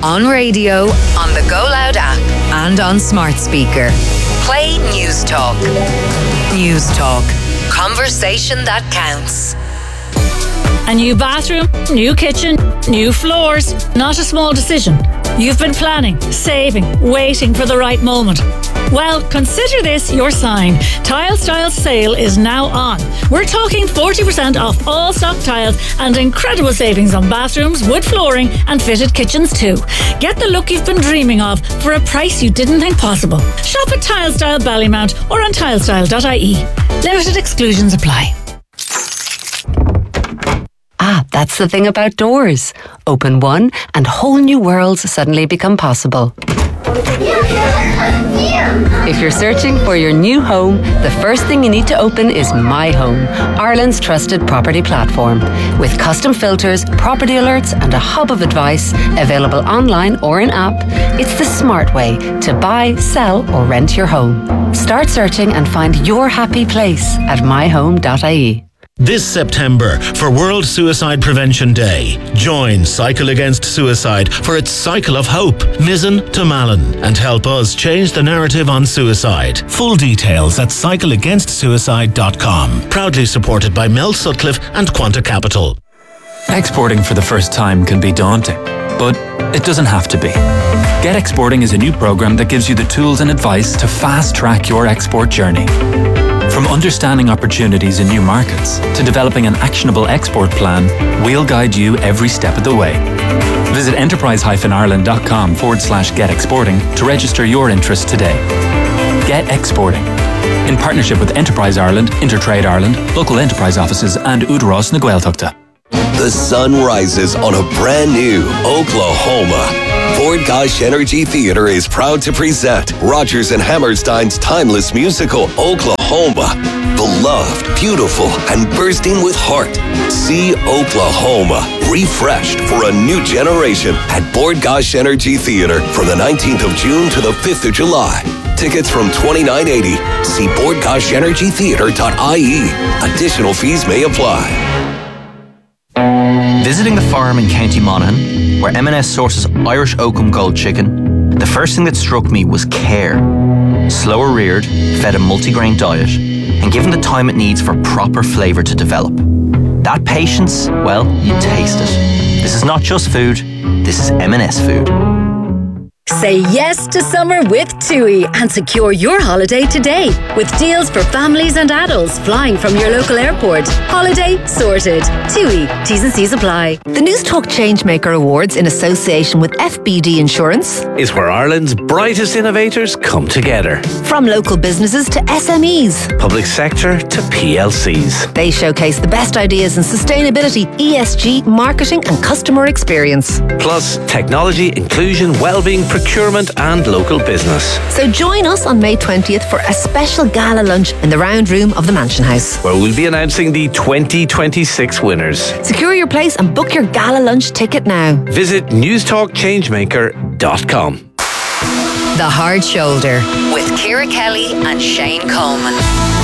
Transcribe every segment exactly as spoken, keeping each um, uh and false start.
on radio, on the Go Loud app, and on smart speaker. Play News Talk. News Talk. Conversation that counts. A new bathroom, new kitchen, new floors. Not a small decision. You've been planning, saving, waiting for the right moment. Well, consider this your sign. Tile Styles sale is now on. We're talking forty percent off all stock tiles and incredible savings on bathrooms, wood flooring and fitted kitchens too. Get the look you've been dreaming of for a price you didn't think possible. Shop at Tile Style Ballymount or on tilestyle dot I E. Limited exclusions apply. Ah, that's the thing about doors. Open one and whole new worlds suddenly become possible. If you're searching for your new home, the first thing you need to open is My Home, Ireland's trusted property platform. With custom filters, property alerts and a hub of advice available online or in app, it's the smart way to buy, sell or rent your home. Start searching and find your happy place at my home dot I E. This September, for World Suicide Prevention Day, join Cycle Against Suicide for its Cycle of Hope, Mizzen to Malin, and help us change the narrative on suicide. Full details at cycle against suicide dot com. Proudly supported by Mel Sutcliffe and Quanta Capital. Exporting for the first time can be daunting, but it doesn't have to be. Get Exporting is a new program that gives you the tools and advice to fast-track your export journey. From understanding opportunities in new markets to developing an actionable export plan, we'll guide you every step of the way. Visit enterprise-ireland.com forward slash get exporting to register your interest today. Get Exporting. In partnership with Enterprise Ireland, Intertrade Ireland, local enterprise offices and Udros na Gaeltachta. The sun rises on a brand new Oklahoma. Ford Gosh Energy Theatre is proud to present Rodgers and Hammerstein's timeless musical, Oklahoma. Beloved, beautiful, and bursting with heart. See Oklahoma, refreshed for a new generation at Ford Gosh Energy Theatre from the nineteenth of June to the fifth of July. Tickets from twenty-nine eighty. See ford gosh energy theatre dot I E. Additional fees may apply. Visiting the farm in County Monaghan, where M and S sources Irish Oakham Gold chicken, the first thing that struck me was care. Slower reared, fed a multigrain diet, and given the time it needs for proper flavour to develop. That patience, well, you taste it. This is not just food, this is M and S food. Say yes to summer with TUI and secure your holiday today with deals for families and adults flying from your local airport. Holiday sorted. TUI. T's and C's apply. The News Talk Changemaker Awards in association with F B D Insurance is where Ireland's brightest innovators come together. From local businesses to S M Es, public sector to P L Cs. They showcase the best ideas in sustainability, E S G, marketing and customer experience. Plus technology, inclusion, wellbeing, procurement and local business. So join us on May twentieth for a special gala lunch in the round room of the Mansion House, where we'll be announcing the twenty twenty-six winners. Secure your place and book your gala lunch ticket now. Visit news talk changemaker dot com. The Hard Shoulder with Ciara Kelly and Shane Coleman.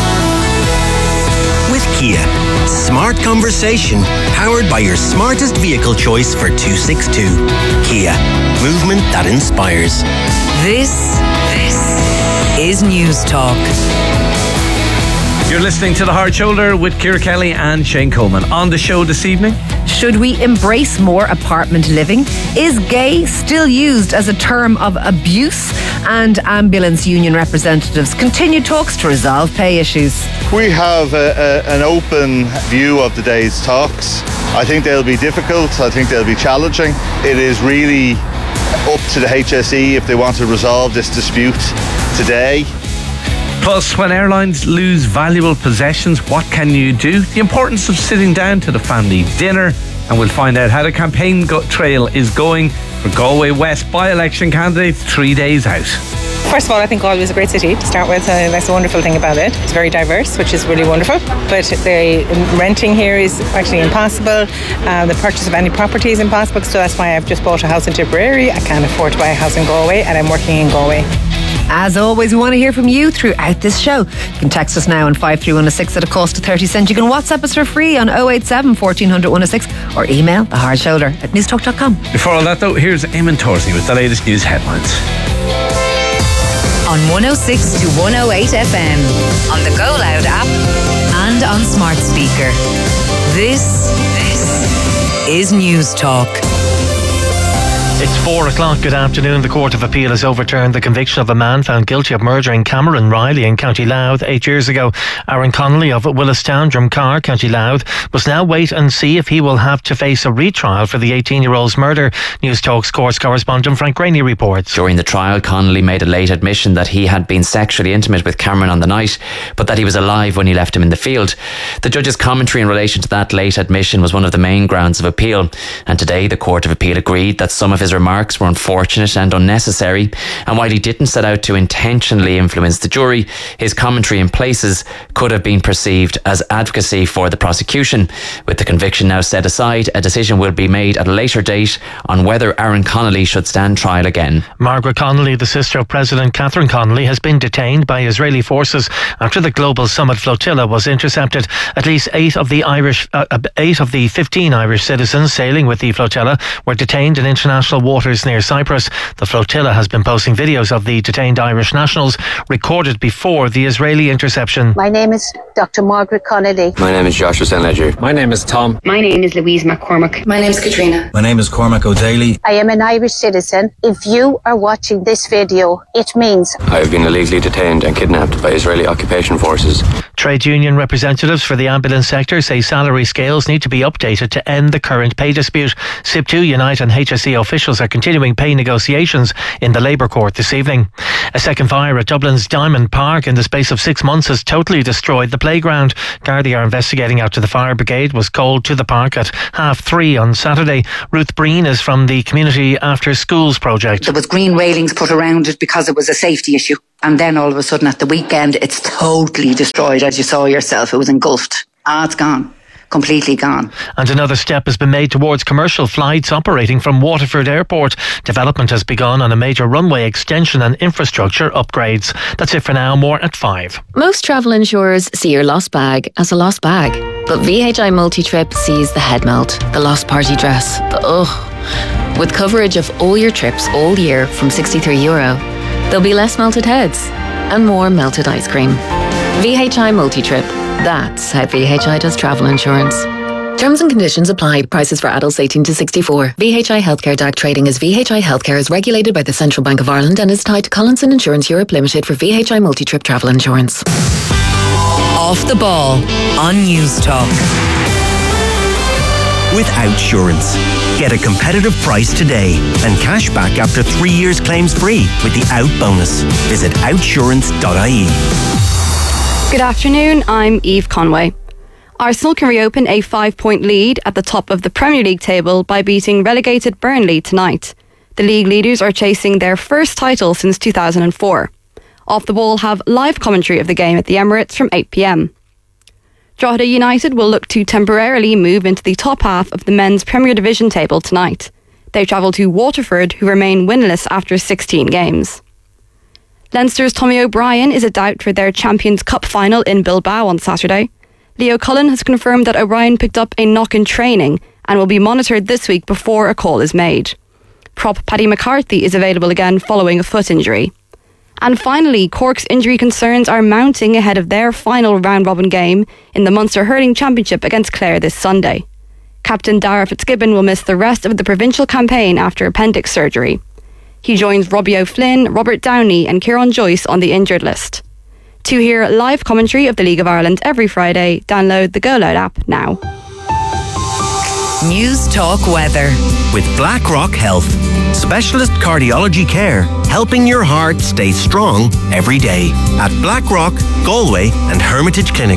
With Kia, smart conversation powered by your smartest vehicle choice for two sixty-two. Kia, movement that inspires. This, this is News Talk. You're listening to The Hard Shoulder with Ciara Kelly and Shane Coleman. On the show this evening, should we embrace more apartment living? Is gay still used as a term of abuse? And ambulance union representatives continue talks to resolve pay issues. We have a, a, an open view of the day's talks. I think they'll be difficult. I think they'll be challenging. It is really up to the H S E if they want to resolve this dispute today. Plus, when airlines lose valuable possessions, what can you do? The importance of sitting down to the family dinner, and we'll find out how the campaign go- trail is going for Galway West by-election candidates three days out. First of all, I think Galway is a great city to start with. Uh, that's a wonderful thing about it. It's very diverse, which is really wonderful. But the renting here is actually impossible. Uh, the purchase of any property is impossible. So that's why I've just bought a house in Tipperary. I can't afford to buy a house in Galway, and I'm working in Galway. As always, we want to hear from you throughout this show. You can text us now on five three one oh six at a cost of thirty cents. You can WhatsApp us for free on oh eight seven, fourteen hundred, one oh six or email the hard shoulder at newstalk dot com. Before all that though, here's Eamon Torsey with the latest news headlines. On one oh six to one oh eight F M, on the Go Loud app and on smart speaker. This, this is News Talk. It's four o'clock. Good afternoon. The Court of Appeal has overturned the conviction of a man found guilty of murdering Cameron Riley in County Louth eight years ago. Aaron Connolly of Willistown, Drumcar, County Louth, must now wait and see if he will have to face a retrial for the eighteen-year-old's murder. News Talk's courts correspondent Frank Rainey reports. During the trial, Connolly made a late admission that he had been sexually intimate with Cameron on the night, but that he was alive when he left him in the field. The judge's commentary in relation to that late admission was one of the main grounds of appeal, and today the Court of Appeal agreed that some of his remarks were unfortunate and unnecessary, and while he didn't set out to intentionally influence the jury, his commentary in places could have been perceived as advocacy for the prosecution. With the conviction now set aside, a decision will be made at a later date on whether Aaron Connolly should stand trial again. Margaret Connolly, the sister of President Catherine Connolly, has been detained by Israeli forces after the Global Summit flotilla was intercepted. At least eight of the Irish, uh, eight of the fifteen Irish citizens sailing with the flotilla were detained in international waters near Cyprus. The flotilla has been posting videos of the detained Irish nationals recorded before the Israeli interception. My name is Doctor Margaret Connolly. My name is Joshua St-Ledger. My name is Tom. My name is Louise McCormick. My name is Katrina. My name is Cormac O'Daly. I am an Irish citizen. If you are watching this video, it means I have been illegally detained and kidnapped by Israeli occupation forces. Trade union representatives for the ambulance sector say salary scales need to be updated to end the current pay dispute. S I P two, Unite and H S E officials are continuing pay negotiations in the Labour Court this evening. A second fire at Dublin's Diamond Park in the space of six months has totally destroyed the playground. Gardaí are investigating after the fire brigade was called to the park at half three on Saturday. Ruth Breen is from the Community After Schools project. There was green railings put around it because it was a safety issue. And then all of a sudden at the weekend, it's totally destroyed, as you saw yourself. It was engulfed. Ah, it's gone. Completely gone. And another step has been made towards commercial flights operating from Waterford Airport. Development has begun on a major runway extension and infrastructure upgrades. That's it for now. More at five. Most travel insurers see your lost bag as a lost bag. But V H I Multi-Trip sees the head melt, the lost party dress, the ugh. With coverage of all your trips all year from sixty-three euro, there'll be less melted heads and more melted ice cream. V H I Multi-Trip. That's how V H I does travel insurance. Terms and conditions apply. Prices for adults eighteen to sixty-four. V H I Healthcare D A C trading as V H I Healthcare is regulated by the Central Bank of Ireland and is tied to Collinson Insurance Europe Limited for V H I Multi-Trip travel insurance. Off the ball on News Talk. With Outsurance. Get a competitive price today and cash back after three years claims free with the Out bonus. Visit outsurance dot I E. Good afternoon, I'm Eve Conway. Arsenal can reopen a five-point lead at the top of the Premier League table by beating relegated Burnley tonight. The league leaders are chasing their first title since two thousand four. Off the Ball have live commentary of the game at the Emirates from eight p.m. Drogheda United will look to temporarily move into the top half of the men's Premier Division table tonight. They travel to Waterford, who remain winless after sixteen games. Leinster's Tommy O'Brien is a doubt for their Champions Cup final in Bilbao on Saturday. Leo Cullen has confirmed that O'Brien picked up a knock in training and will be monitored this week before a call is made. Prop Paddy McCarthy is available again following a foot injury. And finally, Cork's injury concerns are mounting ahead of their final round-robin game in the Munster Hurling Championship against Clare this Sunday. Captain Dara Fitzgibbon will miss the rest of the provincial campaign after appendix surgery. He joins Robbie O'Flynn, Robert Downey and Kieran Joyce on the injured list. To hear live commentary of the League of Ireland every Friday, download the Go Loud app now. News Talk weather. With BlackRock Health. Specialist cardiology care, helping your heart stay strong every day. At BlackRock, Galway and Hermitage Clinics.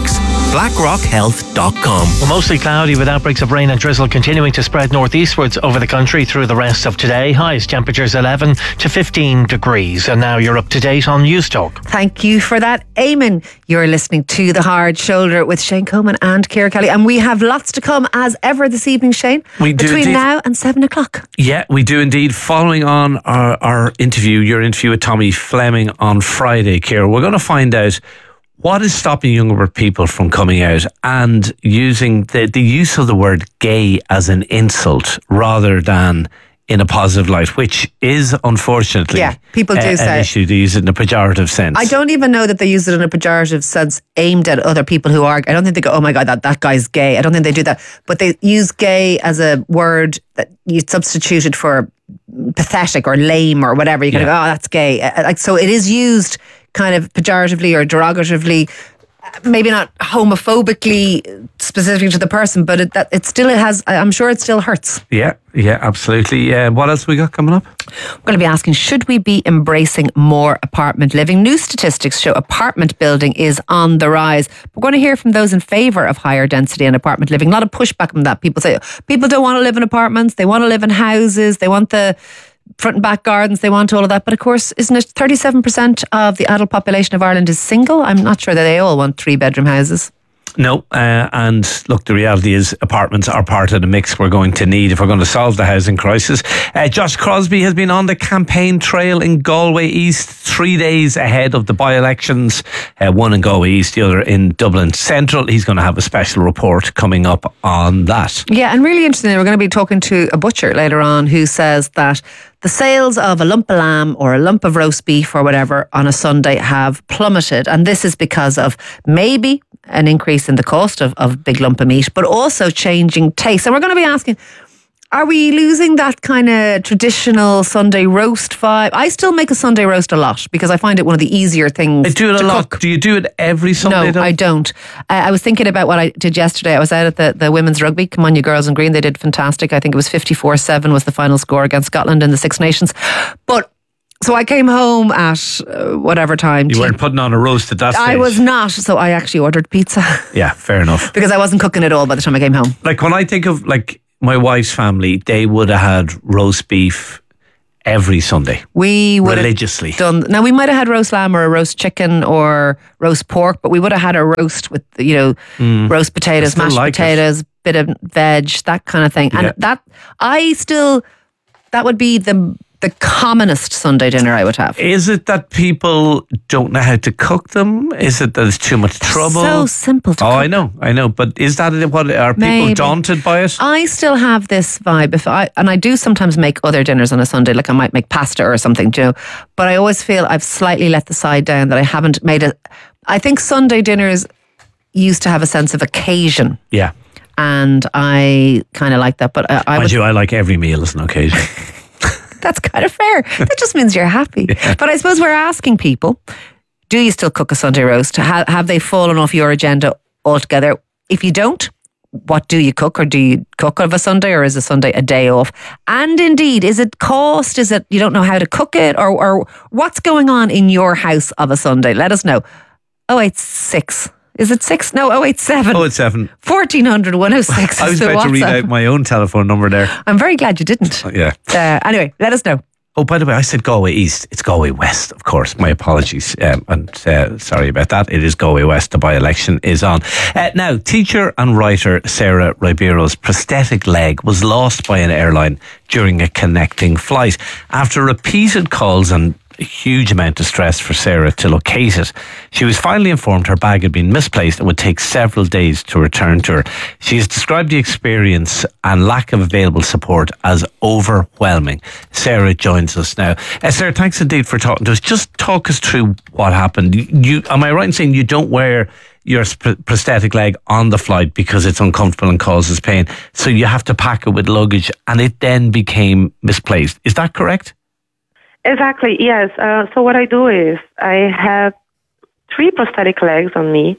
blackrock health dot com. Well, mostly cloudy with outbreaks of rain and drizzle continuing to spread northeastwards over the country through the rest of today. Highest temperatures eleven to fifteen degrees. And now you're up to date on News Talk. Thank you for that, Eamon. You're listening to The Hard Shoulder with Shane Coleman and Ciara Kelly. And we have lots to come as ever this evening, Shane. We do Between indeed. now and seven o'clock. Yeah, we do indeed. Following on our, our interview, your interview with Tommy Fleming on Friday, Ciara, we're going to find out what is stopping younger people from coming out and using the, the use of the word gay as an insult rather than in a positive light, which is unfortunately Yeah, people do a- say an it. issue. They use it in a pejorative sense. I don't even know that they use it in a pejorative sense aimed at other people who are. I don't think they go, oh my God, that, that guy's gay. I don't think they do that. But they use gay as a word that you substituted for pathetic or lame or whatever. You kind Yeah. of go, oh, that's gay. Uh, Like, so it is used kind of pejoratively or derogatively, maybe not homophobically specific to the person, but it, that, it still has, I'm sure it still hurts. Yeah, yeah, absolutely. Uh, what else we got coming up? I'm going to be asking, should we be embracing more apartment living? New statistics show apartment building is on the rise. We're going to hear from those in favour of higher density and apartment living. A lot of pushback on that. People say, people don't want to live in apartments. They want to live in houses. They want the front and back gardens. They want all of that. But of course, isn't it thirty-seven percent of the adult population of Ireland is single? I'm not sure that they all want three bedroom houses. No, uh, and look, the reality is apartments are part of the mix we're going to need if we're going to solve the housing crisis. Uh, Josh Crosby has been on the campaign trail in Galway East three days ahead of the by-elections, uh, one in Galway East, the other in Dublin Central. He's going to have a special report coming up on that. Yeah, and really interesting, we're going to be talking to a butcher later on who says that the sales of a lump of lamb or a lump of roast beef or whatever on a Sunday have plummeted. And this is because of maybe an increase in the cost of, of big lump of meat, but also changing tastes. And we're going to be asking, are we losing that kind of traditional Sunday roast vibe? I still make a Sunday roast a lot because I find it one of the easier things I do it to a lot. cook. Do you do it every Sunday? No, though? I don't. Uh, I was thinking about what I did yesterday. I was out at the, the women's rugby. Come on, you girls in green. They did fantastic. I think it was fifty-four seven was the final score against Scotland in the Six Nations. But so I came home at uh, whatever time. You weren't putting on a roast at that stage. I was not. So I actually ordered pizza Yeah, fair enough. because I wasn't cooking at all by the time I came home. Like when I think of like my wife's family, they would have had roast beef every Sunday. We would religiously have done. Now we might have had roast lamb or a roast chicken or roast pork, but we would have had a roast with you know Mm. roast potatoes, I still mashed like it. potatoes, bit of veg, that kind of thing. And Yeah. that I still that would be the the commonest Sunday dinner I would have. Is it that people don't know how to cook them? Is it that it's too much trouble? so simple to Oh, cook. I know, I know. But is that what are people Maybe. daunted by it? I still have this vibe. If I and I do sometimes make other dinners on a Sunday, like I might make pasta or something, you know. But I always feel I've slightly let the side down that I haven't made it. I think Sunday dinners used to have a sense of occasion, Yeah. and I kind of like that. But I, I Mind would, you, I like every meal as an occasion. that's kind of fair. That just means you're happy. But I suppose we're asking people: do you still cook a Sunday roast? Have, have they fallen off your agenda altogether? If you don't, what do you cook, or do you cook of a Sunday, or is a Sunday a day off? And indeed, is it cost? Is it you don't know how to cook it, or, or what's going on in your house of a Sunday? Let us know. Oh eight six. Is it six? No, oh eight seven. Oh, it's seven. fourteen hundred one oh six. I was is the about to read WhatsApp. out my own telephone number there. I'm very glad you didn't. Yeah. Uh, anyway, let us know. Oh, by the way, I said Galway East. It's Galway West, of course. My apologies. Um, and uh, sorry about that. It is Galway West. The by-election is on. Uh, now, teacher and writer Sarah Ribeiro's prosthetic leg was lost by an airline during a connecting flight. After repeated calls and a huge amount of stress for Sarah to locate it, she was finally informed her bag had been misplaced and would take several days to return to her. She has described the experience and lack of available support as overwhelming. Sarah joins us now. Uh, Sarah, thanks indeed for talking to us. Just talk us through what happened. You, am I right in saying you don't wear your sp- prosthetic leg on the flight because it's uncomfortable and causes pain, so you have to pack it with luggage, and it then became misplaced? Is that correct? Exactly, yes. Uh, so what I do is I have three prosthetic legs on me.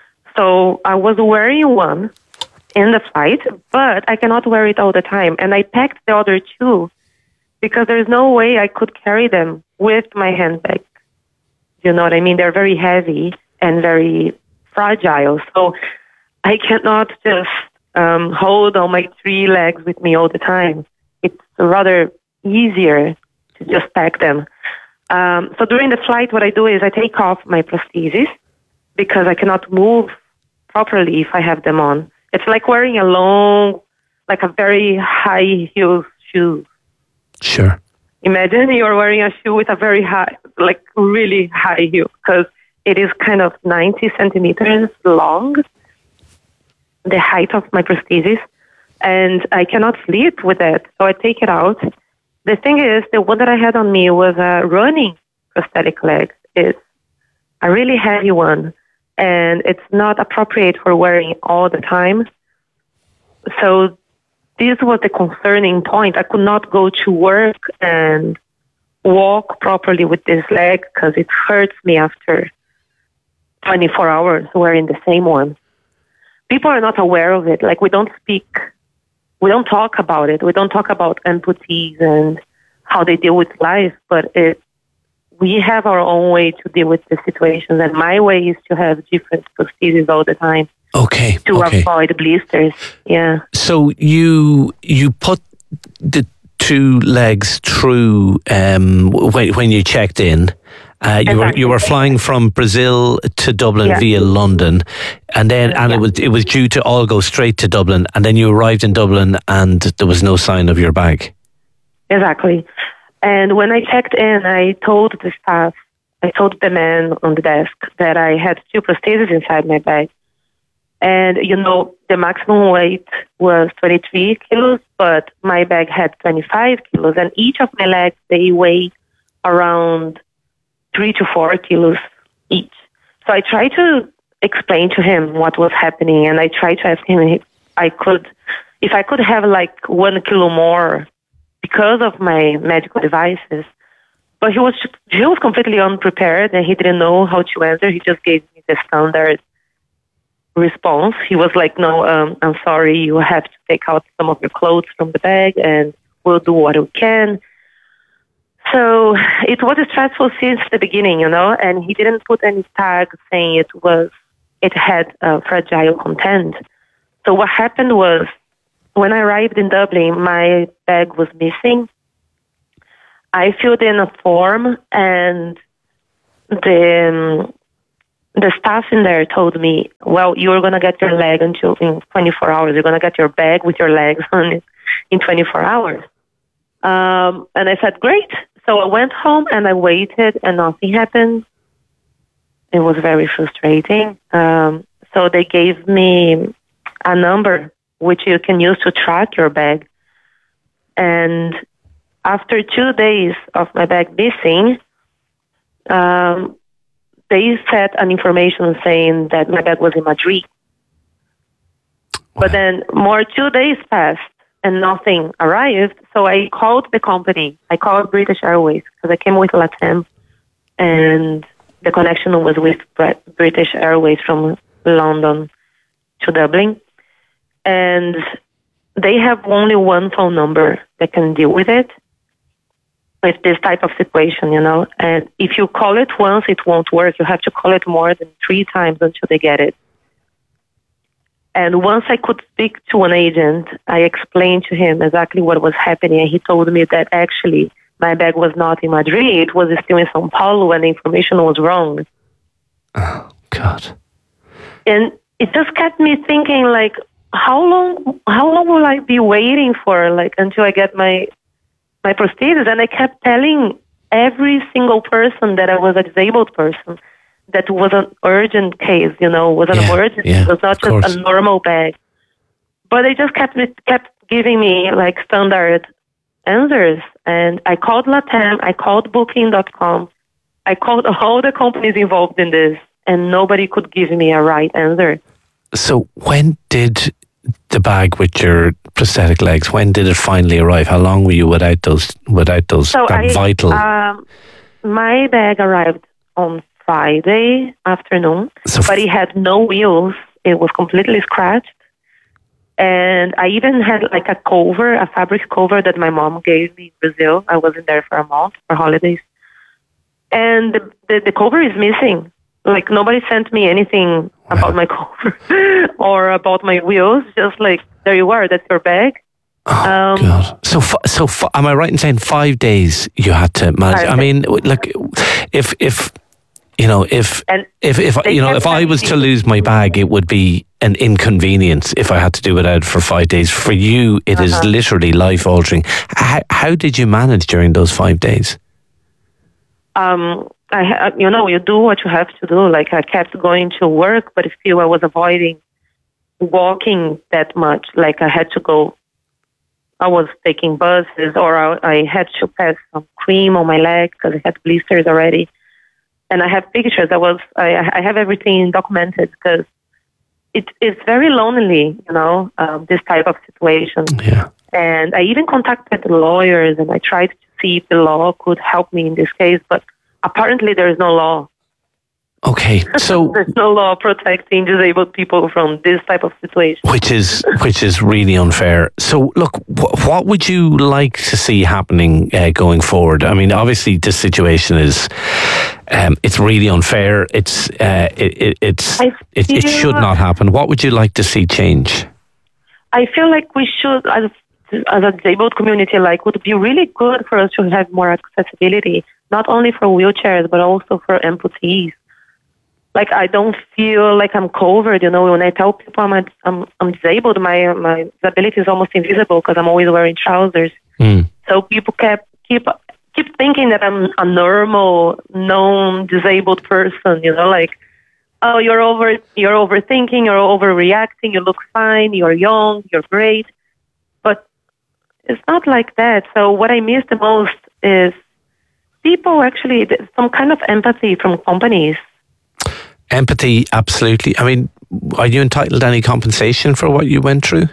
So I was wearing one in the flight, but I cannot wear it all the time. And I packed the other two because there's no way I could carry them with my handbag. You know what I mean? They're very heavy and very fragile. So I cannot just um, hold all my three legs with me all the time. It's rather easier to just pack them. Um, so during the flight, what I do is I take off my prosthesis because I cannot move properly if I have them on. It's like wearing a long, like a very high heel shoe. Sure. Imagine you're wearing a shoe with a very high, like really high heel, because it is kind of ninety centimeters long, the height of my prosthesis, and I cannot sleep with it, so I take it out. The thing is, the one that I had on me was a running prosthetic leg. It's a really heavy one, and it's not appropriate for wearing all the time. So this was the concerning point. I could not go to work and walk properly with this leg because it hurts me after twenty-four hours wearing the same one. People are not aware of it. Like, we don't speak, we don't talk about it. We don't talk about amputees and how they deal with life, but it, we have our own way to deal with the situations. And my way is to have different prostheses all the time. Okay. To okay. avoid blisters. Yeah. So you you put the two legs through um, when when you checked in. Uh, you were you were flying from Brazil to Dublin Yeah. via London, and then and it was it was due to all go straight to Dublin, and then you arrived in Dublin, and there was no sign of your bag. Exactly. And when I checked in, I told the staff, I told the man on the desk that I had two prostheses inside my bag. And, you know, the maximum weight was twenty-three kilos, but my bag had twenty-five kilos. And each of my legs, they weigh around three to four kilos each. So I tried to explain to him what was happening. And I tried to ask him if I could, if I could have like one kilo more because of my medical devices. But he was, he was completely unprepared and he didn't know how to answer. He just gave me the standard response. He was like, no, um, I'm sorry, you have to take out some of your clothes from the bag and we'll do what we can. So it was stressful since the beginning, you know, and he didn't put any tag saying it was, it had uh, fragile content. So what happened was, when I arrived in Dublin, my bag was missing. I filled in a form and the um, the staff in there told me, well, you're going to get your leg until in twenty-four hours. You're going to get your bag with your legs on it in twenty-four hours. Um, and I said, great. So I went home and I waited and nothing happened. It was very frustrating. Um, so they gave me a number which you can use to track your bag. And after two days of my bag missing, um, they sent an information saying that my bag was in Madrid. But then more two days passed and nothing arrived. So I called the company. I called British Airways because I came with LATAM and the connection was with British Airways from London to Dublin. And they have only one phone number that can deal with it, with this type of situation, you know. And if you call it once, it won't work. You have to call it more than three times until they get it. And once I could speak to an agent, I explained to him exactly what was happening. And he told me that actually my bag was not in Madrid. It was still in São Paulo and the information was wrong. Oh, God. And it just kept me thinking, like, how long, how long will I be waiting for, like, until I get my, my prosthesis? And I kept telling every single person that I was a disabled person that was an urgent case, you know, was an yeah, emergency. Yeah, it was not just course. a normal bag. But they just kept kept giving me like standard answers. And I called LATAM, I called booking dot com, I called all the companies involved in this, and nobody could give me a right answer. So when did the bag with your prosthetic legs, when did it finally arrive? How long were you without those, without those, so that I, vital? Um, my bag arrived on Friday afternoon, so but it had no wheels. It was completely scratched. And I even had like a cover, a fabric cover that my mom gave me in Brazil. I wasn't there for a month for holidays. And the, the, the cover is missing. Like, nobody sent me anything about my cover or about my wheels. Just like, there you are, that's your bag. Oh, um, God. So, so am I right in saying five days you had to manage? I mean, like, if if you know, if and if if you know, if I was to lose my bag, it would be an inconvenience if I had to do it out for five days. For you, it uh-huh. is literally life altering. How, how did you manage during those five days? Um, I, you know, you do what you have to do. Like, I kept going to work, but still I was avoiding walking that much. Like, I had to go. I was taking buses, or I, I had to pass some cream on my leg because I had blisters already. And I have pictures. I was, I, I have everything documented because it, it's very lonely, you know, um, this type of situation. Yeah. And I even contacted the lawyers, and I tried to see if the law could help me in this case, but apparently there is no law. Okay, so there's no law protecting disabled people from this type of situation, which is which is really unfair. So, look, wh- what would you like to see happening uh, going forward? I mean, obviously, this situation is um, it's really unfair. It's uh, it, it it's it, it should not happen. What would you like to see change? I feel like we should, as as a disabled community, like, would be really good for us to have more accessibility, not only for wheelchairs but also for amputees. Like, I don't feel like I'm covered, you know. When I tell people I'm I'm, I'm disabled, my my disability is almost invisible because I'm always wearing trousers. Mm. So people kept keep keep thinking that I'm a normal, non-disabled person, you know. Like, oh, you're over, you're overthinking, you're overreacting, you look fine, you're young, you're great, but it's not like that. So what I miss the most is people actually some kind of empathy from companies. Empathy, absolutely. I mean, are you entitled to any compensation for what you went through?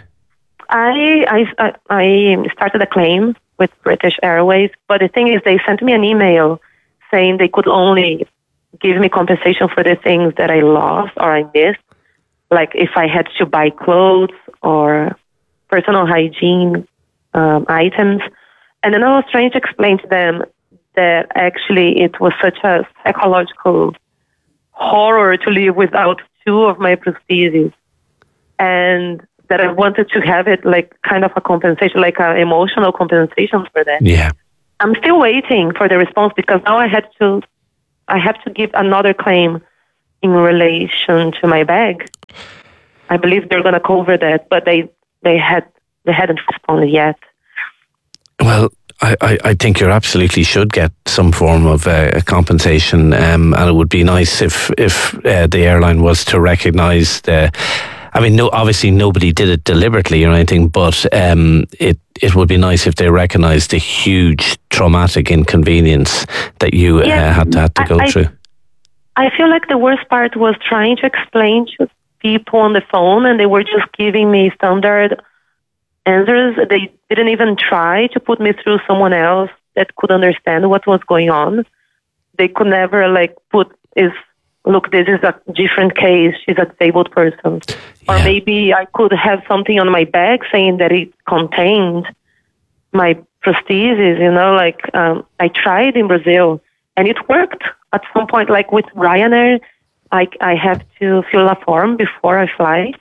I, I, I started a claim with British Airways, but the thing is they sent me an email saying they could only give me compensation for the things that I lost or I missed, like if I had to buy clothes or personal hygiene um, items. And then I was trying to explain to them that actually it was such a psychological horror to live without two of my prostheses, and that I wanted to have it like kind of a compensation, like an emotional compensation for that. Yeah. I'm still waiting for the response because now I had to, I have to give another claim in relation to my bag. I believe they're going to cover that, but they, they had, they hadn't responded yet. Well, I, I, I think you absolutely should get some form of uh, compensation, um, and it would be nice if if uh, the airline was to recognise the. I mean, no, obviously nobody did it deliberately or anything, but um, it it would be nice if they recognised the huge traumatic inconvenience that you yeah, uh, had to had to go I, through. I feel like the worst part was trying to explain to people on the phone, and they were just giving me standard answers. They didn't even try to put me through someone else that could understand what was going on. They could never like put is look, this is a different case. She's a disabled person. Yeah. Or maybe I could have something on my bag saying that it contained my prosthesis, you know, like um, I tried in Brazil and it worked at some point. Like with Ryanair, I, I have to fill a form before I fly.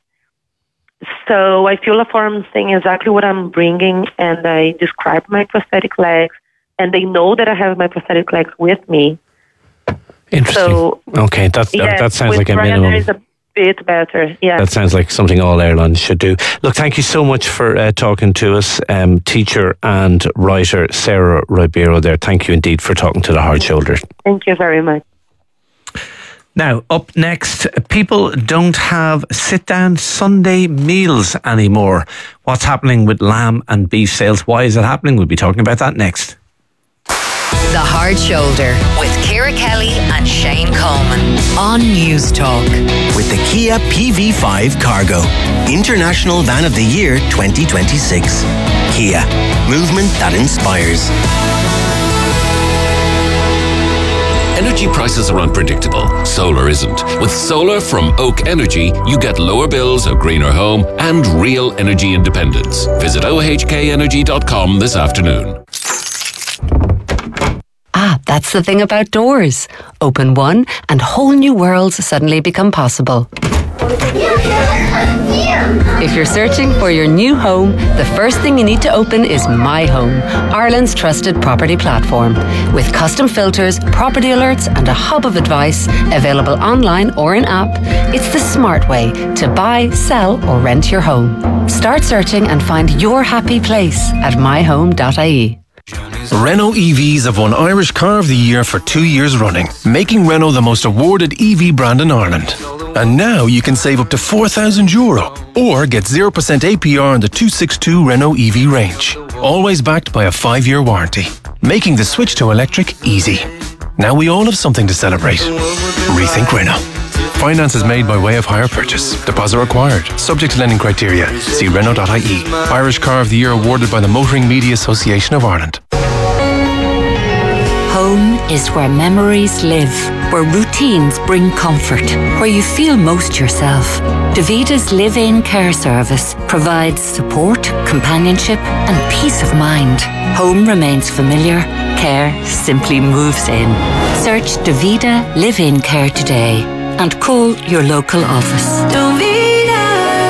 So I fill a form saying exactly what I'm bringing, and I describe my prosthetic legs, and they know that I have my prosthetic legs with me. Interesting. So, okay, that's, yeah, that, that sounds with like a Ryanair minimum. is a bit better, yeah. That sounds like something all airlines should do. Look, thank you so much for uh, talking to us, um, teacher and writer Sarah Ribeiro there. Thank you indeed for talking to The Hard Shoulder. Thank you very much. Now, up next, people don't have sit-down Sunday meals anymore. What's happening with lamb and beef sales? Why is it happening? We'll be talking about that next. The Hard Shoulder with Ciara Kelly and Shane Coleman on News Talk. With the Kia P V five Cargo, International Van of the Year twenty twenty-six. Kia, movement that inspires. Energy prices are unpredictable. Solar isn't. With solar from Oak Energy, you get lower bills, a greener home, and real energy independence. Visit O H K energy dot com this afternoon. Ah, that's the thing about doors. Open one and whole new worlds suddenly become possible. If you're searching for your new home, the first thing you need to open is My Home, Ireland's trusted property platform. With custom filters, property alerts, and a hub of advice available online or in app, it's the smart way to buy, sell, or rent your home. Start searching and find your happy place at my home dot I E. Renault E Vs have won Irish Car of the Year for two years running, making Renault the most awarded E V brand in Ireland. And now you can save up to four thousand euro or get zero percent A P R on the two sixty-two Renault E V range. Always backed by a five-year warranty, making the switch to electric easy. Now we all have something to celebrate. Rethink Renault. Finance is made by way of hire purchase. Deposit required. Subject to lending criteria. See Renault dot I E. Irish Car of the Year awarded by the Motoring Media Association of Ireland. Home is where memories live, where routines bring comfort, where you feel most yourself. Davita's live-in care service provides support, companionship and peace of mind. Home remains familiar, care simply moves in. Search Davita Live-in Care today and call your local office. Davita.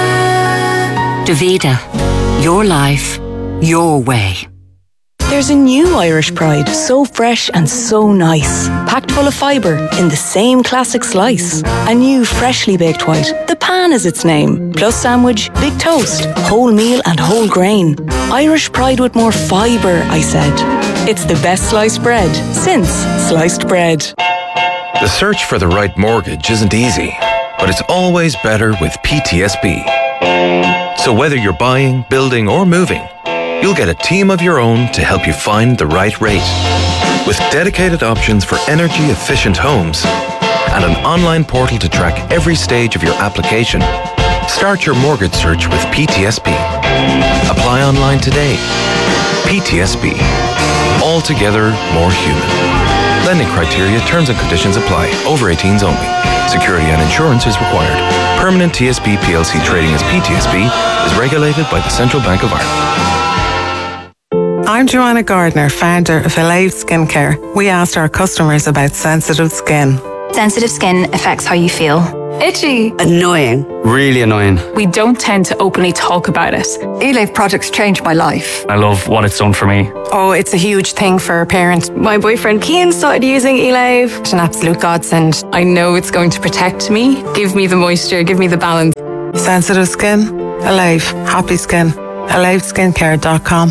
Davita, your life, your way. There's a new Irish Pride, so fresh and so nice. Packed full of fibre in the same classic slice. A new freshly baked white, the pan is its name. Plus sandwich, big toast, whole meal and whole grain. Irish Pride with more fibre, I said. It's the best sliced bread since sliced bread. The search for the right mortgage isn't easy, but it's always better with P T S B. So whether you're buying, building or moving, you'll get a team of your own to help you find the right rate. With dedicated options for energy-efficient homes and an online portal to track every stage of your application, start your mortgage search with P T S B. Apply online today. P T S B. Altogether more human. Lending criteria, terms and conditions apply. Over eighteens only. Security and insurance is required. Permanent T S B P L C trading as P T S B is regulated by the Central Bank of Ireland. I'm Joanna Gardner, founder of Alive Skincare. We asked our customers about sensitive skin. Sensitive skin affects how you feel. Itchy. Annoying. Really annoying. We don't tend to openly talk about it. Alive products changed my life. I love what it's done for me. Oh, it's a huge thing for parents. My boyfriend Cian started using Alive. It's an absolute godsend. I know it's going to protect me, give me the moisture, give me the balance. Sensitive skin, Alive. Happy skin. alive skincare dot com.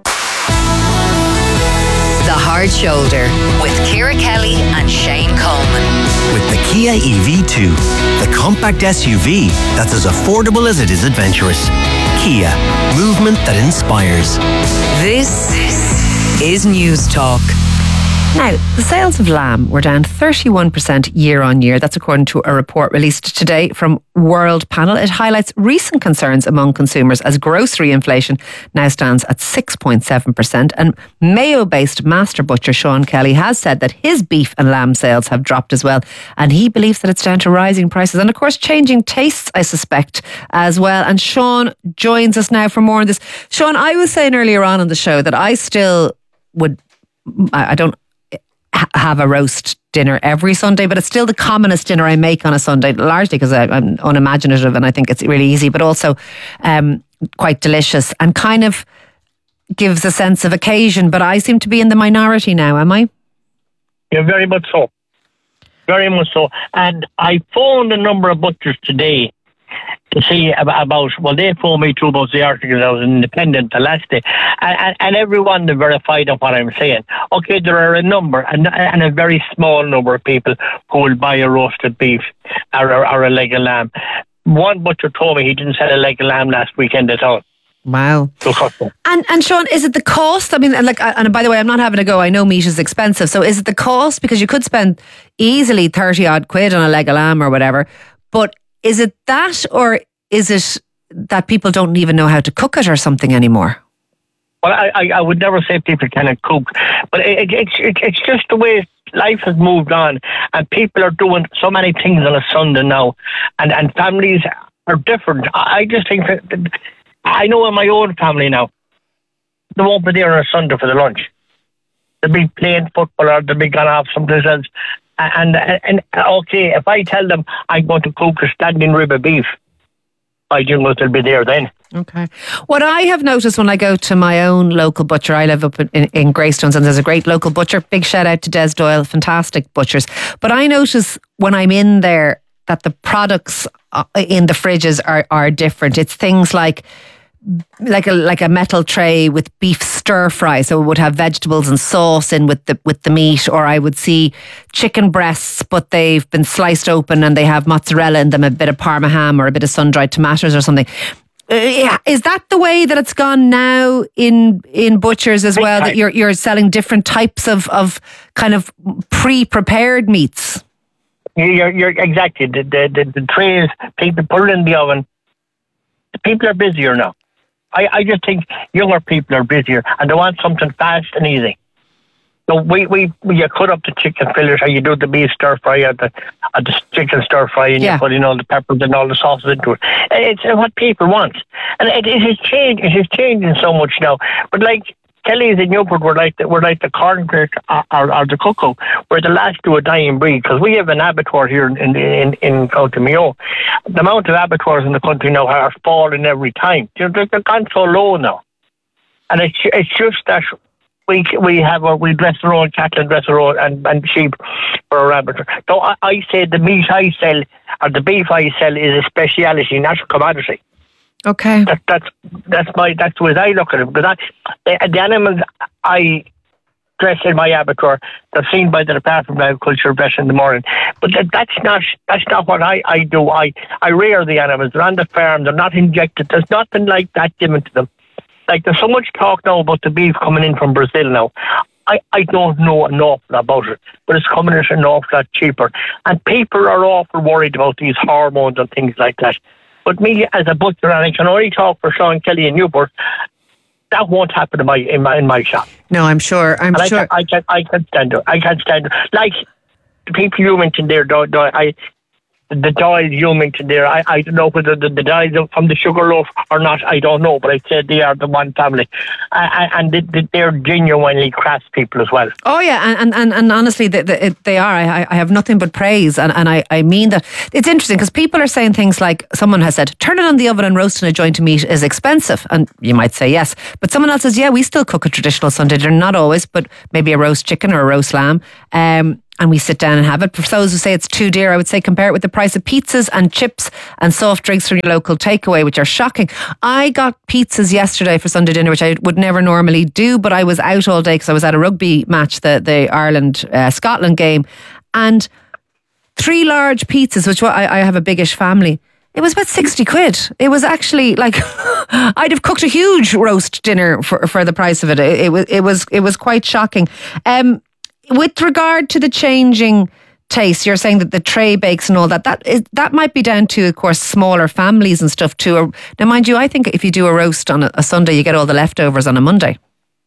The Hard Shoulder with Ciara Kelly and Shane Coleman. With the Kia E V two, the compact S U V that's as affordable as it is adventurous. Kia, movement that inspires. This is News Talk. Now, the sales of lamb were down thirty-one percent year on year. That's according to a report released today from World Panel. It highlights recent concerns among consumers as grocery inflation now stands at six point seven percent. And Mayo-based master butcher Sean Kelly has said that his beef and lamb sales have dropped as well. And he believes that it's down to rising prices and, of course, changing tastes, I suspect, as well. And Sean joins us now for more on this. Sean, I was saying earlier on in the show that I still would, I, I don't, have a roast dinner every Sunday, but it's still the commonest dinner I make on a Sunday, largely because I'm unimaginative and I think it's really easy, but also um, quite delicious and kind of gives a sense of occasion. But I seem to be in the minority now, am I? Yeah, very much so. Very much so. And I phoned a number of butchers today to see about, well, they phoned me too about the articles. I was independent the last day. And, and, and everyone verified of what I'm saying. Okay, there are a number, and, and a very small number of people who will buy a roasted beef or, or, or a leg of lamb. One butcher told me he didn't sell a leg of lamb last weekend at all. Wow. And and Sean, is it the cost? I mean, and like, and by the way, I'm not having a go. I know meat is expensive. So is it the cost? Because you could spend easily thirty odd quid on a leg of lamb or whatever. But is it that, or is it that people don't even know how to cook it or something anymore? Well, I, I, I would never say people cannot cook, but it, it, it, it's just the way life has moved on, and people are doing so many things on a Sunday now, and, and families are different. I just think that, I know in my own family now, they won't be there on a Sunday for the lunch. They'll be playing football or they'll be gone off someplace else. And, and, and okay, if I tell them I'm going to cook a standing rib of beef, I do know they'll be there then. Okay. What I have noticed when I go to my own local butcher, I live up in, in, in Greystones, and there's a great local butcher. Big shout out to Des Doyle, fantastic butchers. But I notice when I'm in there that the products in the fridges are, are different. It's things like like a like a metal tray with beef stir fry, so it would have vegetables and sauce in with the with the meat, or I would see chicken breasts but they've been sliced open and they have mozzarella in them, a bit of parma ham or a bit of sun-dried tomatoes or something. Uh, yeah, is that the way that it's gone now in in butchers as well, that you're you're selling different types of, of kind of pre-prepared meats? You're you're exactly the the, the, the trays, people put it in the oven. People are busier now. I, I just think younger people are busier and they want something fast and easy. So we, we, we you cut up the chicken fillets, or you do the beef stir fry or the, or the chicken stir fry, and yeah. you put in all the peppers and all the sauces into it. It's what people want. And it, it has changed. It has changing so much now. But like Kelly's in Newport were like the, were like the Corncrake or, or, or the Cuckoo, were the last to a dying breed, because we have an abattoir here in in, in County Mayo. The amount of abattoirs in the country now are falling every time. They're, they're gone so low now, and it's it's just that we we have a, we dress our own cattle and dress our own and, and sheep for our abattoir. So I, I say the meat I sell or the beef I sell is a speciality, not a commodity. Okay. That, that's that's my that's the way I look at it. Because I, the, the animals I dress in my abattoir, they're seen by the Department of Agriculture dress in the morning. But that, that's not that's not what I, I do. I, I rear the animals. They're on the farm. They're not injected. There's nothing like that given to them. Like there's so much talk now about the beef coming in from Brazil now. I, I don't know an awful lot about it, but it's coming in an awful lot cheaper. And people are awful worried about these hormones and things like that. But me, as a butcher, and I can only talk for Sean Kelly in Newport, that won't happen in my in my in my shop. No, I'm sure. I'm and sure. I can I can I can stand it. I can't stand it. Like the people you mentioned there, do, do, I the Doyle you mentioned there. I, I don't know whether the, the Doyle from the Sugarloaf or not. I don't know, but I said they are the one family, uh, and they, they're genuinely craft people as well. Oh yeah, and and, and honestly, they, they, they are. I, I have nothing but praise, and, and I, I mean that. It's interesting because people are saying things like, someone has said, turn it on the oven and roasting a joint of meat is expensive, and you might say yes, but someone else says, yeah, we still cook a traditional Sunday dinner, not always, but maybe a roast chicken or a roast lamb. Um, And we sit down and have it. For those who say it's too dear, I would say compare it with the price of pizzas and chips and soft drinks from your local takeaway, which are shocking. I got pizzas yesterday for Sunday dinner, which I would never normally do, but I was out all day because I was at a rugby match, the, the Ireland-Scotland uh, game, and three large pizzas, which I, I have a biggish family. It was about sixty quid. It was actually like, I'd have cooked a huge roast dinner for, for the price of it. It, it was, it was, it was quite shocking. Um, With regard to the changing taste, you're saying that the tray bakes and all that, that is, that might be down to, of course, smaller families and stuff too. Now, mind you, I think if you do a roast on a, a Sunday, you get all the leftovers on a Monday.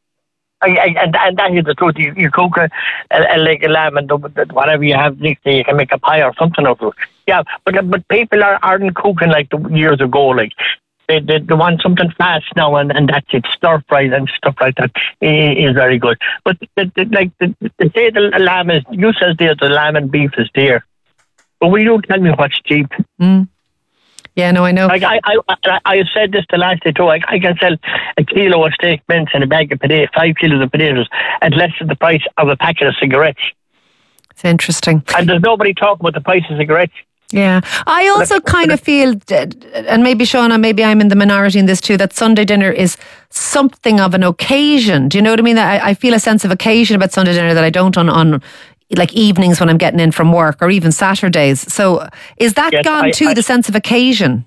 I, I, and, and that is the truth. You, you cook a, a, a leg of lamb and whatever you have next day, you can make a pie or something of it. Yeah, but but people are, aren't cooking like the years ago, like. They, they, they want something fast now, and, and that's it. Stir fries and stuff like that is, is very good. But the, the, like the, they say the lamb is, you says there the lamb and beef is dear, but will you tell me what's cheap? Mm. Yeah, no, I know. Like I, I, I, I said this the last day too. I, I can sell a kilo of steak mince and a bag of potatoes, five kilos of potatoes, at less than the price of a packet of cigarettes. It's interesting. And there's nobody talking about the price of cigarettes. Yeah. I also kind of feel, and maybe Shauna, maybe I'm in the minority in this too, that Sunday dinner is something of an occasion. Do you know what I mean? I, I feel a sense of occasion about Sunday dinner that I don't on, on like evenings when I'm getting in from work, or even Saturdays. So is that yes, gone I, too, I, the sense of occasion?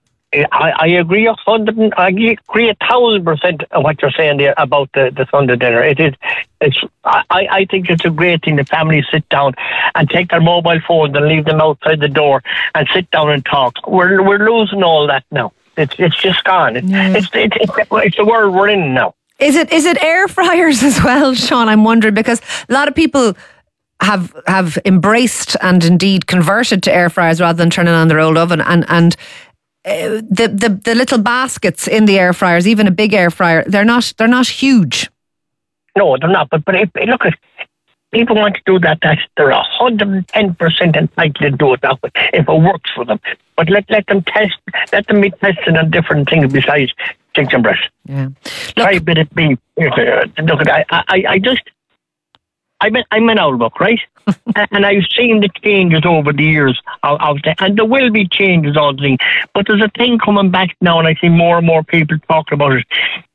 I, I agree a hundred. I agree a thousand percent of what you're saying there about the, the Sunday dinner. It is. It's. I, I think it's a great thing. The families sit down and take their mobile phones and leave them outside the door and sit down and talk. We're we're losing all that now. It's it's just gone. It's yeah. it's, it's it's it's the world we're in now. Is it is it air fryers as well, Sean? I'm wondering, because a lot of people have have embraced and indeed converted to air fryers rather than turning on their old oven, and and. Uh, the, the the little baskets in the air fryers, even a big air fryer, they're not they're not huge. No, they're not. But but it, it, look, people want to do that, that's, they're one hundred ten percent entitled to do it that way if it works for them. But let let them test, let them be tested on different things besides chicken breast. Yeah. Try a bit of beef. Look, I, I, I just, I'm an, I'm an old book, right? And I've seen the changes over the years of, of the, and there will be changes all the thing. But there's a thing coming back now, and I see more and more people talking about it,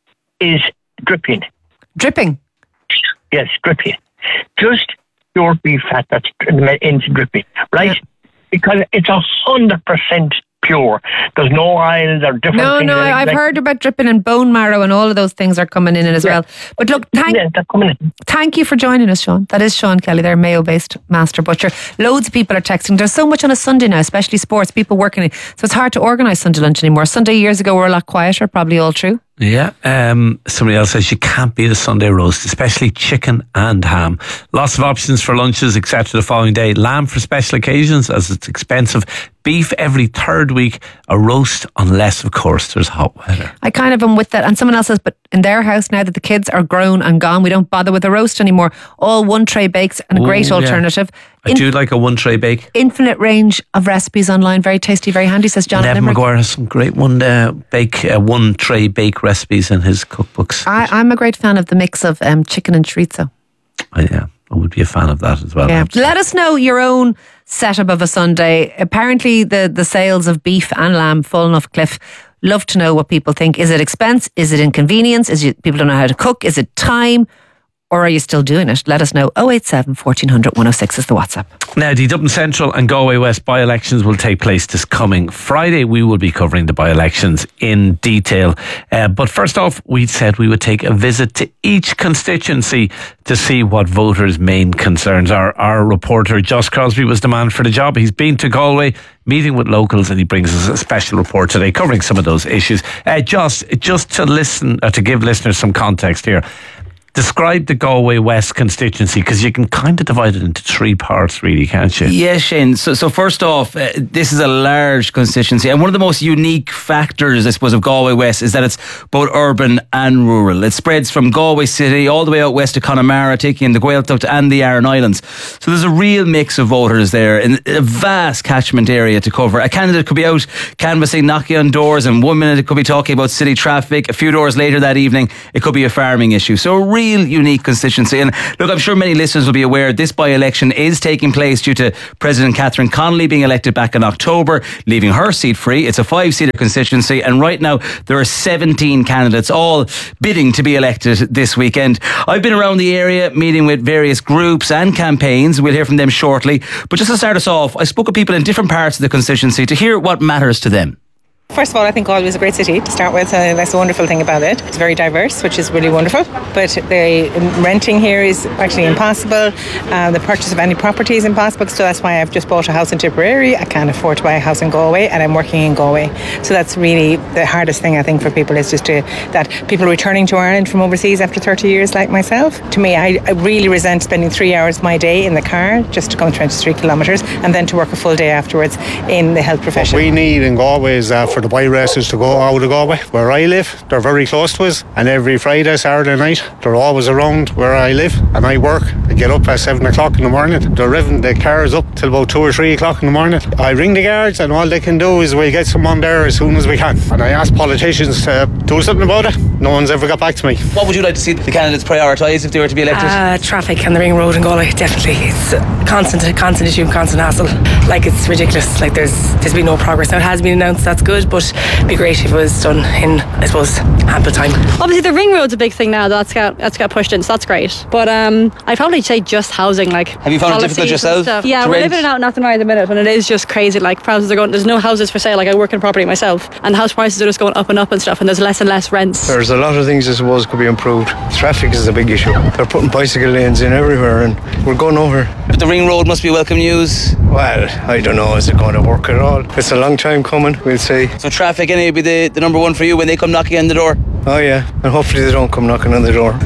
is dripping. Dripping? Yes, dripping. Just pure beef fat that's into dripping, right? Yeah. Because it's a hundred percent pure. There's no oils or different no, things. No, no, I've like, heard about dripping and bone marrow, and all of those things are coming in as yeah. well. But look, thank, yeah, they're coming in. Thank you for joining us, Sean. That is Sean Kelly, their Mayo-based master butcher. Loads of people are texting. There's so much on a Sunday now, especially sports, people working. So it's hard to organise Sunday lunch anymore. Sunday years ago were a lot quieter, probably all true. Yeah, um, somebody else says you can't beat a Sunday roast, especially chicken and ham. Lots of options for lunches, et cetera the following day. Lamb for special occasions, as it's expensive. Beef every third week. A roast, unless, of course, there's hot weather. I kind of am with that. And someone else says, but in their house, now that the kids are grown and gone, we don't bother with a roast anymore. All one tray bakes and a Ooh, great yeah. alternative. I In- do like a one tray bake. Infinite range of recipes online. Very tasty, very handy, says John. Nevin Maguire has some great one uh, bake, uh, one tray bake recipes in his cookbooks. I, I'm a great fan of the mix of um, chicken and chorizo. Oh, yeah, I would be a fan of that as well. Yeah. Let us know your own setup of a Sunday. Apparently the, the sales of beef and lamb fallen off a cliff. Love to know what people think. Is it expense? Is it inconvenience? Is it people don't know how to cook? Is it time? Or are you still doing it? Let us know. oh eight seven, fourteen hundred, one oh six is the WhatsApp. Now, the Dublin Central and Galway West by-elections will take place this coming Friday. We will be covering the by-elections in detail. Uh, but first off, we said we would take a visit to each constituency to see what voters' main concerns are. Our reporter, Josh Crosby, was the man for the job. He's been to Galway, meeting with locals, and he brings us a special report today covering some of those issues. Uh, Josh, just to listen, uh, to give listeners some context here, describe the Galway West constituency, because you can kind of divide it into three parts, really, can't you? Yeah, Shane. So, so first off, uh, this is a large constituency, and one of the most unique factors, I suppose, of Galway West is that it's both urban and rural. It spreads from Galway City all the way out west to Connemara, taking in the Gaeltacht and the Aran Islands. So there's a real mix of voters there in a vast catchment area to cover. A candidate could be out canvassing, knocking on doors, and one minute it could be talking about city traffic. A few doors later that evening, it could be a farming issue. So a real unique constituency. And look, I'm sure many listeners will be aware this by-election is taking place due to President Catherine Connolly being elected back in October, leaving her seat free. It's a five-seater constituency, and right now there are seventeen candidates all bidding to be elected this weekend. I've been around the area meeting with various groups and campaigns. We'll hear from them shortly. But just to start us off, I spoke with people in different parts of the constituency to hear what matters to them. First of all, I think Galway is a great city to start with. Uh, that's a wonderful thing about it. It's very diverse, which is really wonderful. But the renting here is actually impossible. Uh, the purchase of any property is impossible. So that's why I've just bought a house in Tipperary. I can't afford to buy a house in Galway, and I'm working in Galway. So that's really the hardest thing, I think, for people is just to, that people returning to Ireland from overseas after thirty years, like myself. To me, I, I really resent spending three hours of my day in the car just to go twenty-three kilometres and then to work a full day afterwards in the health profession. What we need in Galway is uh, for the bike races to go out of Galway. Where I live, they're very close to us, and every Friday, Saturday night, they're always around where I live and I work. I get up at seven o'clock in the morning. They're revving the cars up till about two or three o'clock in the morning. I ring the guards, and all they can do is we'll get someone there as soon as we can. And I ask politicians to do something about it. No one's ever got back to me. What would you like to see the candidates prioritise if they were to be elected? Uh, traffic and the ring road in Galway, definitely. It's a constant, a constant issue, constant hassle. Like, it's ridiculous. Like, there's there's been no progress. Now, it has been announced, that's good, but it'd be great if it was done in, I suppose, ample time. Obviously, the ring road's a big thing now. That's got that's got pushed in, so that's great. But um, I'd probably say just housing. Like, have you found it difficult yourself? Yeah, we're living it out in Athenry at the minute, and it is just crazy. Like, prices are going. There's no houses for sale. Like, I work in property myself, and house prices are just going up and up and stuff. And there's less and less rents. There's a lot of things I suppose could be improved. Traffic is a big issue. They're putting bicycle lanes in everywhere, and we're going over. But the ring road must be welcome news. Well, I don't know. Is it going to work at all? It's a long time coming. We'll see. So traffic, anyway, be the, the number one for you when they come knocking on the door. Oh yeah, and hopefully they don't come knocking on the door.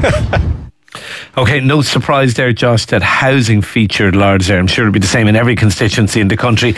Okay, no surprise there, Josh, that housing featured large there. I'm sure it'll be the same in every constituency in the country.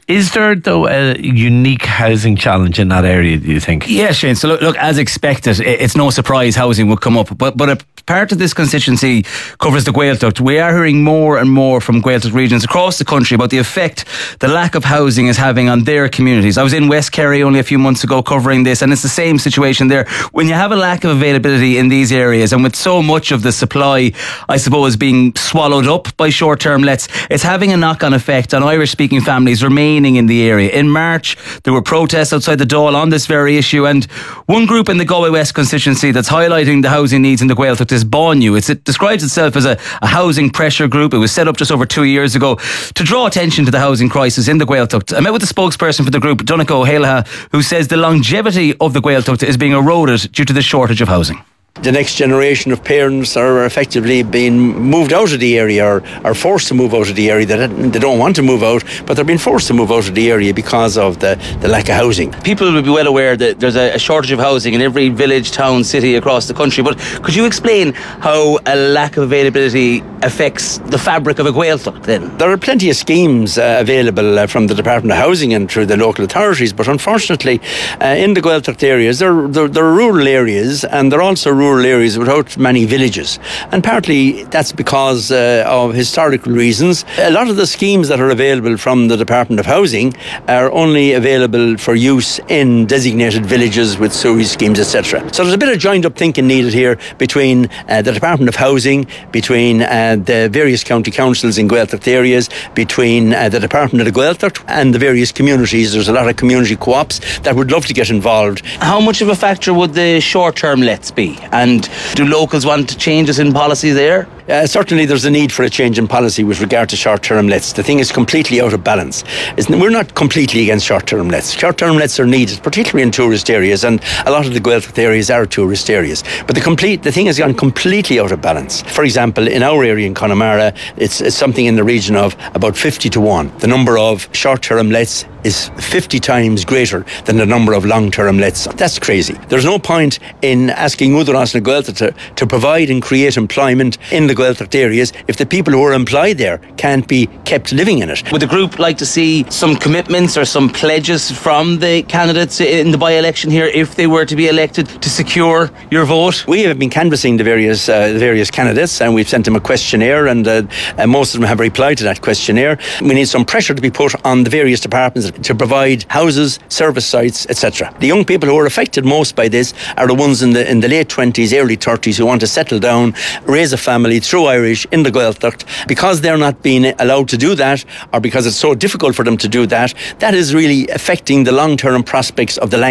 Is there, though, a unique housing challenge in that area, do you think? Yeah, Shane. So look, look as expected, it's no surprise housing would come up. But but a part of this constituency covers the Gaeltacht. We are hearing more and more from Gaeltacht regions across the country about the effect the lack of housing is having on their communities. I was in West Kerry only a few months ago covering this, and it's the same situation there. When you have a lack of availability in these areas, and with so much of the supply, I suppose, being swallowed up by short-term lets, it's having a knock-on effect on Irish-speaking families remaining in the area. In March, there were protests outside the Dáil on this very issue, and one group in the Galway West constituency that's highlighting the housing needs in the Gaeltacht is Báinniu. It's, it describes itself as a, a housing pressure group. It was set up just over two years ago to draw attention to the housing crisis in the Gaeltacht. I met with the spokesperson for the group, Donncha O'Halaha, who says the longevity of the Gaeltacht is being eroded due to the shortage of housing. The next generation of parents are effectively being moved out of the area, or are forced to move out of the area. They don't, they don't want to move out, but they're being forced to move out of the area because of the, the lack of housing. People will be well aware that there's a, a shortage of housing in every village, town, city across the country, but could you explain how a lack of availability affects the fabric of a Gaeltacht then? There are plenty of schemes uh, available uh, from the Department of Housing and through the local authorities, but unfortunately uh, in the Gaeltacht areas there, there, there are rural areas, and there are also rural rural areas without many villages, and partly that's because uh, of historical reasons. A lot of the schemes that are available from the Department of Housing are only available for use in designated villages with sewage schemes, et cetera. So there's a bit of joined up thinking needed here between uh, the Department of Housing, between uh, the various county councils in Gaeltacht areas, between uh, the Department of the Gaeltacht and the various communities. There's a lot of community co-ops that would love to get involved. How much of a factor would the short-term lets be? And do locals want changes in policy there? Uh, certainly there's a need for a change in policy with regard to short-term lets. The thing is completely out of balance. It's, we're not completely against short-term lets. Short-term lets are needed, particularly in tourist areas, and a lot of the Gaeltacht areas are tourist areas. But the complete the thing has gone completely out of balance. For example, in our area in Connemara, it's, it's something in the region of about fifty to one. The number of short-term lets is fifty times greater than the number of long-term lets. That's crazy. There's no point in asking Údarás na Gaeltacht to, to provide and create employment in the Gaeltacht areas if the people who are employed there can't be kept living in it. Would the group like to see some commitments or some pledges from the candidates in the by-election here if they were to be elected to secure your vote? We have been canvassing the various uh, the various candidates, and we've sent them a questionnaire, and, uh, and most of them have replied to that questionnaire. We need some pressure to be put on the various departments to provide houses, service sites, et cetera. The young people who are affected most by this are the ones in the in the late twenties, early thirties who want to settle down, raise a family through Irish in the Gaeltacht. Because they're not being allowed to do that, or because it's so difficult for them to do that, that is really affecting the long-term prospects of the language.